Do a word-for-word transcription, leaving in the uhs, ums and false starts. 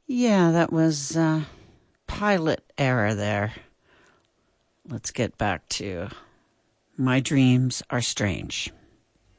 Yeah, that was uh, pilot error there. Let's get back to My Dreams Are Strange.